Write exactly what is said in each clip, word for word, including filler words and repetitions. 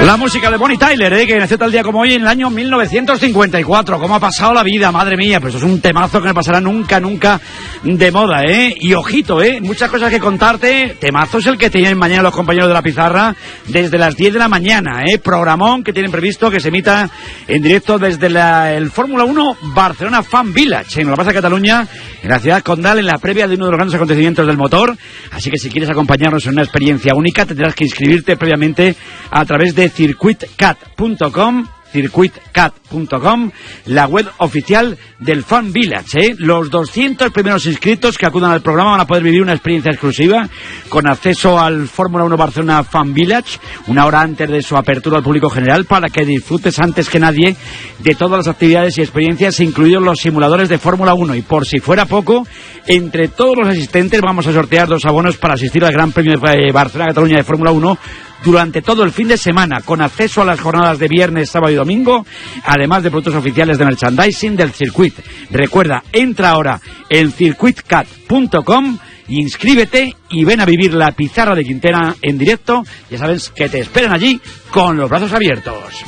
La música de Bonnie Tyler, ¿eh? Que nació tal día como hoy en el año mil novecientos cincuenta y cuatro. ¿Cómo ha pasado la vida? Madre mía, pues eso es un temazo que no pasará nunca, nunca de moda, ¿eh? Y ojito, ¿eh? Muchas cosas que contarte. Temazo es el que tienen mañana los compañeros de La Pizarra desde las diez de la mañana, ¿eh? Programón que tienen previsto que se emita en directo desde la, el Fórmula uno Barcelona Fan Village, en la Plaza de Cataluña, en la ciudad condal, en la previa de uno de los grandes acontecimientos del motor. Así que si quieres acompañarnos en una experiencia única, tendrás que inscribirte previamente a través de circuit cat punto com, circuit cat punto com, la web oficial del Fan Village, ¿eh? Los doscientos primeros inscritos que acudan al programa van a poder vivir una experiencia exclusiva con acceso al Fórmula uno Barcelona Fan Village, una hora antes de su apertura al público general, para que disfrutes antes que nadie de todas las actividades y experiencias, incluidos los simuladores de Fórmula uno. Y por si fuera poco, entre todos los asistentes vamos a sortear dos abonos para asistir al Gran Premio de Barcelona-Cataluña de Fórmula uno durante todo el fin de semana, con acceso a las jornadas de viernes, sábado y domingo, además de productos oficiales de merchandising del circuito. Recuerda, entra ahora en circuit cat punto com, inscríbete y ven a vivir La Pizarra de Quintena en directo. Ya sabes que te esperan allí con los brazos abiertos.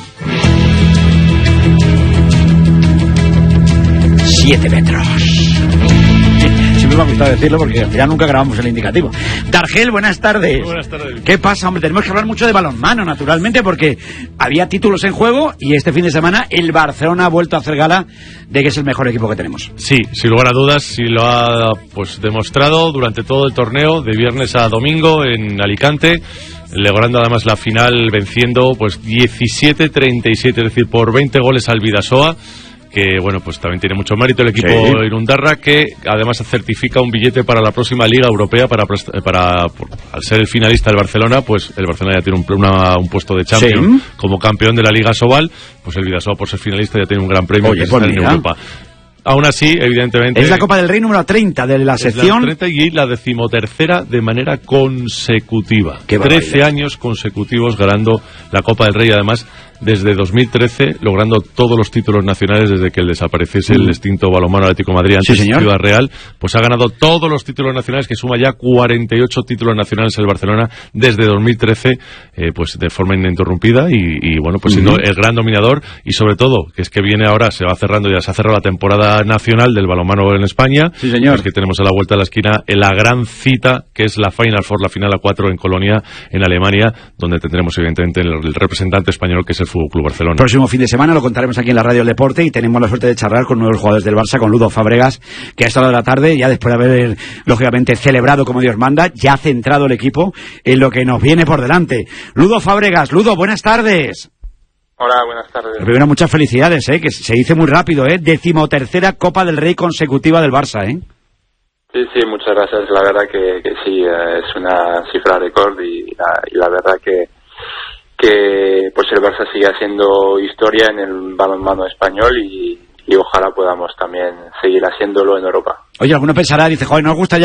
Siete metros. Siempre me ha gustado decirlo porque ya nunca grabamos el indicativo. Dargel, buenas tardes. Muy buenas tardes. ¿Qué pasa, hombre? Tenemos que hablar mucho de balonmano, naturalmente, porque había títulos en juego y este fin de semana el Barcelona ha vuelto a hacer gala de que es el mejor equipo que tenemos. Sí, sin lugar a dudas, sí lo ha pues demostrado durante todo el torneo, de viernes a domingo en Alicante, logrando además la final venciendo pues diecisiete treinta y siete, es decir, por veinte goles al Bidasoa, que bueno, pues también tiene mucho mérito el equipo sí. Irundarra, que además certifica un billete para la próxima Liga Europea para, para por, al ser el finalista del Barcelona, pues el Barcelona ya tiene un, una, un puesto de Champions sí. como campeón de la Liga Sobal, pues el Bidasoa por ser finalista ya tiene un gran premio. Oye, que pues está en Europa. Aún así, evidentemente... Es la Copa del Rey número treinta de la sección... La treinta y la decimotercera de manera consecutiva. trece años consecutivos ganando la Copa del Rey, además desde dos mil trece, logrando todos los títulos nacionales desde que desapareciese mm. el extinto balonmano Atlético de Madrid, antes sí, Ciudad Real, pues ha ganado todos los títulos nacionales, que suma ya cuarenta y ocho títulos nacionales el Barcelona desde dos mil trece, eh, pues de forma ininterrumpida y, y bueno, pues siendo mm-hmm. el gran dominador, y sobre todo, que es que viene ahora, se va cerrando, ya se ha cerrado la temporada nacional del balonmano en España. Sí, señor. Es que tenemos a la vuelta de la esquina la gran cita, que es la Final Four, la final a cuatro en Colonia, en Alemania, donde tendremos evidentemente el, el representante español, que es el Fútbol Club Barcelona. Próximo fin de semana lo contaremos aquí en la Radio del Deporte, y tenemos la suerte de charlar con nuevos jugadores del Barça, con Ludo Fábregas, que a esta hora de la tarde, ya después de haber lógicamente celebrado como Dios manda, ya ha centrado el equipo en lo que nos viene por delante. Ludo Fábregas, Ludo, buenas tardes. Hola, buenas tardes. Primero, muchas felicidades, ¿eh? Que se dice muy rápido, ¿eh? Decimotercera Copa del Rey consecutiva del Barça, ¿eh? Sí, sí, muchas gracias. La verdad que, que sí, eh, es una cifra récord y la, y la verdad que que pues el Barça sigue haciendo historia en el balonmano español y, y ojalá podamos también seguir haciéndolo en Europa. Oye, alguno pensará, dice, joder, nos gusta ya